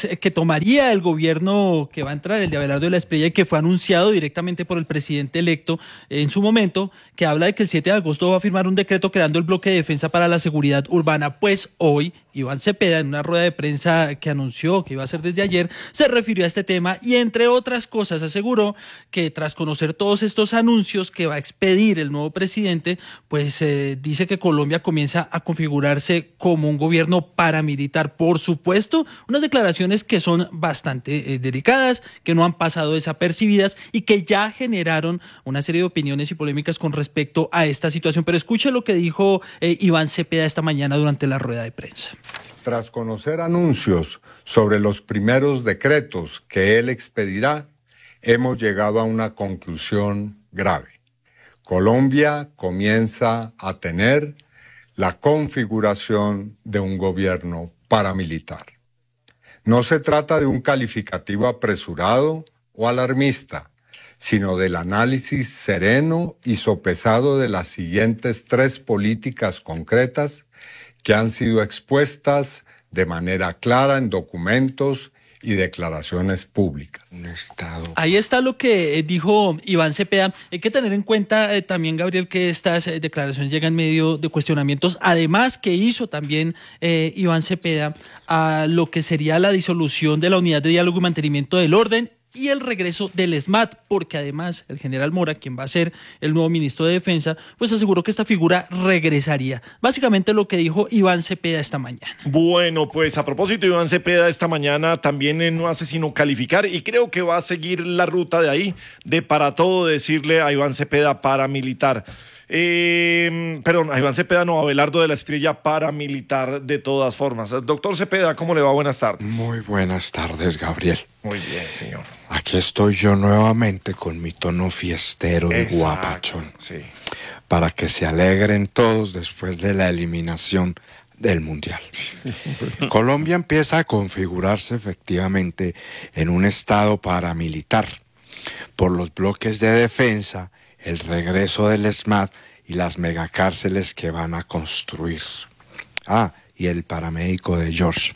decisiones que tomaría el gobierno que va a entrar, el de Abelardo de la Espriella, y que fue anunciado directamente por el presidente electo en su momento, que habla de que el 7 de agosto va a firmar un decreto creando el bloque de defensa para la seguridad urbana. Pues hoy Iván Cepeda, en una rueda de prensa que anunció que iba a ser desde ayer, se refirió a este tema y, entre otras cosas, aseguró que tras conocer todos estos anuncios que va a expedir el nuevo presidente, pues dice que Colombia comienza a configurarse como un gobierno paramilitar. Por supuesto, unas declaraciones que son bastante delicadas, que no han pasado desapercibidas y que ya generaron una serie de opiniones y polémicas con respecto a esta situación. Pero escuche lo que dijo Iván Cepeda esta mañana durante la rueda de prensa. Tras conocer anuncios sobre los primeros decretos que él expedirá, hemos llegado a una conclusión grave. Colombia comienza a tener la configuración de un gobierno paramilitar. No se trata de un calificativo apresurado o alarmista, sino del análisis sereno y sopesado de las siguientes 3 políticas concretas que han sido expuestas de manera clara en documentos y declaraciones públicas. Ahí está lo que dijo Iván Cepeda. Hay que tener en cuenta también, Gabriel, que estas declaraciones llegan en medio de cuestionamientos, además que hizo también Iván Cepeda a lo que sería la disolución de la Unidad de Diálogo y Mantenimiento del Orden y el regreso del ESMAD, porque además el general Mora, quien va a ser el nuevo ministro de Defensa, pues aseguró que esta figura regresaría. Básicamente lo que dijo Iván Cepeda esta mañana. Bueno, pues a propósito, Iván Cepeda esta mañana también no hace sino calificar, y creo que va a seguir la ruta de ahí, de para todo decirle a Iván Cepeda paramilitar. Perdón, a Iván Cepeda no, a Abelardo de la Espriella paramilitar de todas formas. Doctor Cepeda, ¿cómo le va? Buenas tardes. Muy buenas tardes, Gabriel. Muy bien, señor. Aquí estoy yo nuevamente con mi tono fiestero y Exacto, guapachón. sí. Para que se alegren todos después de la eliminación del Mundial. Colombia empieza a configurarse efectivamente en un estado paramilitar por los bloques de defensa, el regreso del ESMAD y las megacárceles que van a construir. Y el paramédico de George.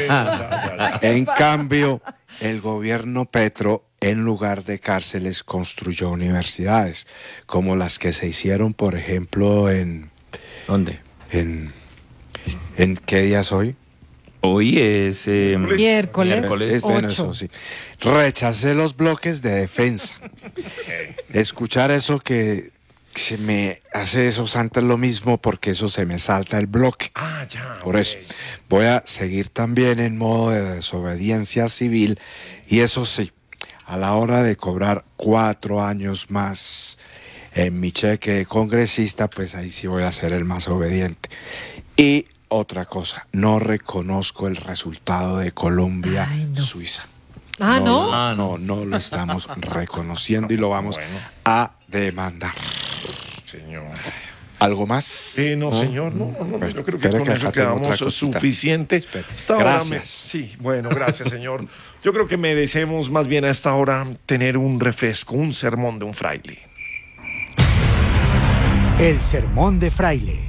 En cambio, el gobierno Petro, en lugar de cárceles, construyó universidades, como las que se hicieron, por ejemplo, en... ¿Dónde? ¿En qué día es hoy? Hoy es... miércoles 8. Bueno, eso sí. Rechacé los bloques de defensa. Escuchar eso que se me hace esos antes lo mismo, porque eso se me salta el bloque. Ya. Por eso voy a seguir también en modo de desobediencia civil, y eso sí, a la hora de cobrar 4 años más en mi cheque de congresista, pues ahí sí voy a ser el más obediente. Y otra cosa, no reconozco el resultado de Colombia-Suiza. ¿No? No lo estamos reconociendo y lo vamos a demandar. Señor. ¿Algo más? No, señor, no. Bueno, yo creo que con eso quedamos suficiente. Gracias. Sí, bueno, gracias, señor. Yo creo que merecemos más bien a esta hora tener un refresco, un sermón de un fraile. El sermón de fraile.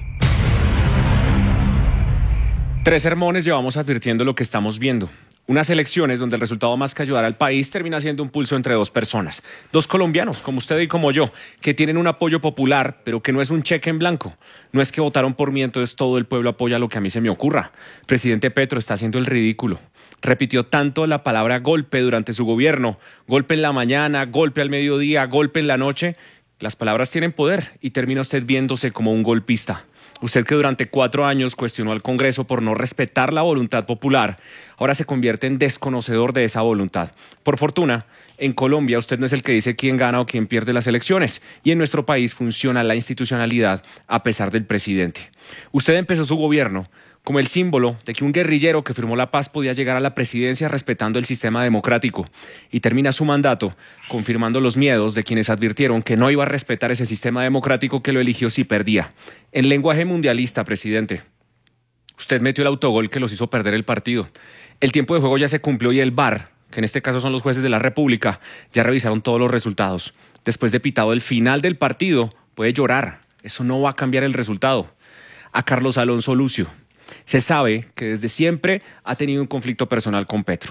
3 sermones llevamos advirtiendo lo que estamos viendo. Unas elecciones donde el resultado más que ayudar al país termina siendo un pulso entre 2 personas. 2 colombianos, como usted y como yo, que tienen un apoyo popular, pero que no es un cheque en blanco. No es que votaron por mí, entonces todo el pueblo apoya lo que a mí se me ocurra. Presidente Petro está haciendo el ridículo. Repitió tanto la palabra golpe durante su gobierno. Golpe en la mañana, golpe al mediodía, golpe en la noche. Las palabras tienen poder y termina usted viéndose como un golpista. Usted, que durante 4 años cuestionó al Congreso por no respetar la voluntad popular, ahora se convierte en desconocedor de esa voluntad. Por fortuna, en Colombia usted no es el que dice quién gana o quién pierde las elecciones, y en nuestro país funciona la institucionalidad a pesar del presidente. Usted empezó su gobierno como el símbolo de que un guerrillero que firmó la paz podía llegar a la presidencia respetando el sistema democrático, y termina su mandato confirmando los miedos de quienes advirtieron que no iba a respetar ese sistema democrático que lo eligió si perdía. En lenguaje mundialista, presidente, usted metió el autogol que los hizo perder el partido. El tiempo de juego ya se cumplió y el VAR, que en este caso son los jueces de la República, ya revisaron todos los resultados. Después de pitado el final del partido, puede llorar. Eso no va a cambiar el resultado. A Carlos Alonso Lucio: se sabe que desde siempre ha tenido un conflicto personal con Petro.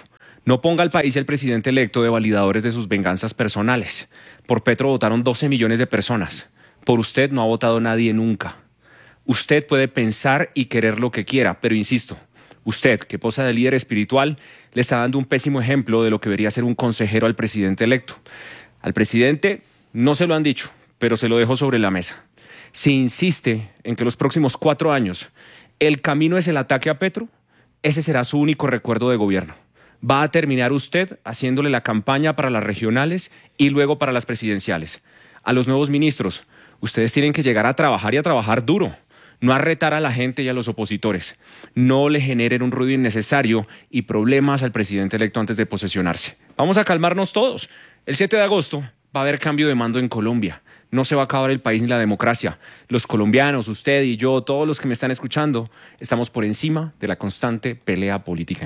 No ponga al país y al presidente electo de validadores de sus venganzas personales. Por Petro votaron 12 millones de personas. Por usted no ha votado nadie nunca. Usted puede pensar y querer lo que quiera, pero insisto, usted, que posa de líder espiritual, le está dando un pésimo ejemplo de lo que debería ser un consejero al presidente electo. Al presidente no se lo han dicho, pero se lo dejo sobre la mesa. Si insiste en que los próximos 4 años el camino es el ataque a Petro, ese será su único recuerdo de gobierno. Va a terminar usted haciéndole la campaña para las regionales y luego para las presidenciales. A los nuevos ministros, ustedes tienen que llegar a trabajar y a trabajar duro. No a retar a la gente y a los opositores. No le generen un ruido innecesario y problemas al presidente electo antes de posesionarse. Vamos a calmarnos todos. El 7 de agosto va a haber cambio de mando en Colombia. No se va a acabar el país ni la democracia. Los colombianos, usted y yo, todos los que me están escuchando, estamos por encima de la constante pelea política.